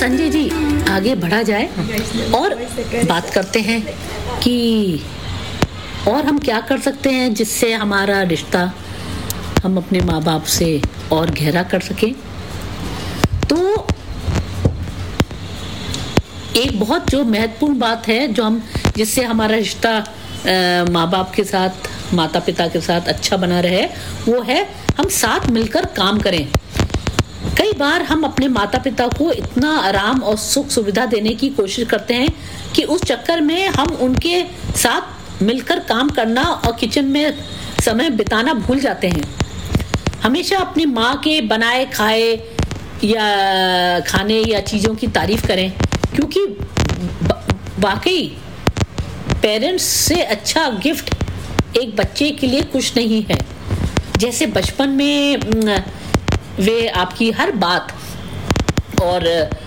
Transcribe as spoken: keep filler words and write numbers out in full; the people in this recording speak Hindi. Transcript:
संजय जी, आगे बढ़ा जाए और बात करते हैं कि और हम क्या कर सकते हैं जिससे हमारा रिश्ता हम अपने माँ बाप से और गहरा कर सकें। तो एक बहुत जो महत्वपूर्ण बात है जो हम जिससे हमारा रिश्ता माँ बाप के साथ, माता पिता के साथ अच्छा बना रहे, वो है हम साथ मिलकर काम करें। कई बार हम अपने माता पिता को इतना आराम और सुख सुविधा देने की कोशिश करते हैं कि उस चक्कर में हम उनके साथ मिलकर काम करना और किचन में समय बिताना भूल जाते हैं। हमेशा अपनी माँ के बनाए खाए या खाने या चीज़ों की तारीफ करें, क्योंकि वाकई पेरेंट्स से अच्छा गिफ्ट एक बच्चे के लिए कुछ नहीं है। जैसे बचपन में वे आपकी हर बात और